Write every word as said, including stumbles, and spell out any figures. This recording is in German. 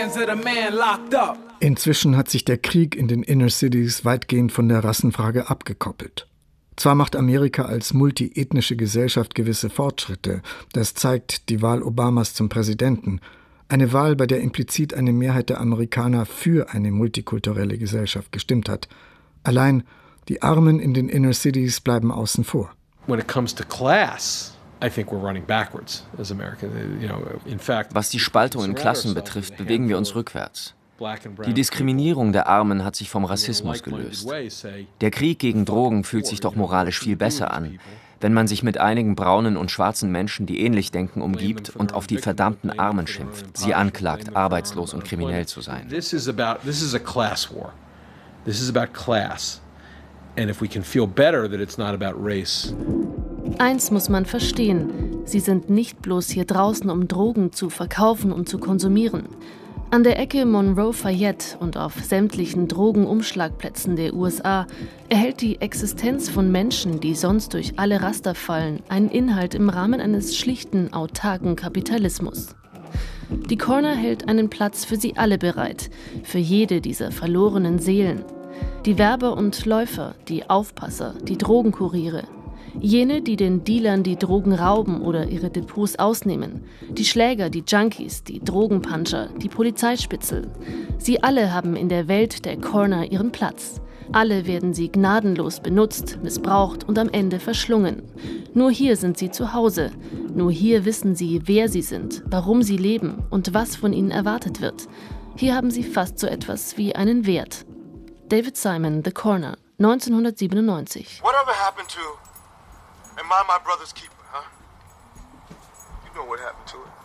hands of the man locked up. Inzwischen hat sich der Krieg in den Inner Cities weitgehend von der Rassenfrage abgekoppelt. Zwar macht Amerika als multiethnische Gesellschaft gewisse Fortschritte, das zeigt die Wahl Obamas zum Präsidenten, eine Wahl, bei der implizit eine Mehrheit der Amerikaner für eine multikulturelle Gesellschaft gestimmt hat. Allein die Armen in den Inner Cities bleiben außen vor. When it comes to class, I think we're running backwards as America. You know, in fact, was die Spaltung in Klassen betrifft, bewegen wir uns rückwärts. Die Diskriminierung der Armen hat sich vom Rassismus gelöst. Der Krieg gegen Drogen fühlt sich doch moralisch viel besser an, wenn man sich mit einigen braunen und schwarzen Menschen, die ähnlich denken, umgibt und auf die verdammten Armen schimpft, sie anklagt, arbeitslos und kriminell zu sein. This is about this is a class war. This is about class. And if we can feel better that it's not about race. Eins muss man verstehen: Sie sind nicht bloß hier draußen, um Drogen zu verkaufen und zu konsumieren. An der Ecke Monroe-Fayette und auf sämtlichen Drogenumschlagplätzen der U S A erhält die Existenz von Menschen, die sonst durch alle Raster fallen, einen Inhalt im Rahmen eines schlichten, autarken Kapitalismus. Die Corner hält einen Platz für sie alle bereit, für jede dieser verlorenen Seelen. Die Werber und Läufer, die Aufpasser, die Drogenkuriere. Jene, die den Dealern die Drogen rauben oder ihre Depots ausnehmen. Die Schläger, die Junkies, die Drogenpuncher, die Polizeispitzel. Sie alle haben in der Welt der Corner ihren Platz. Alle werden sie gnadenlos benutzt, missbraucht und am Ende verschlungen. Nur hier sind sie zu Hause. Nur hier wissen sie, wer sie sind, warum sie leben und was von ihnen erwartet wird. Hier haben sie fast so etwas wie einen Wert. David Simon, The Corner, neunzehnhundertsiebenundneunzig. Whatever happened to Am I my brother's keeper, huh? You know what happened to it.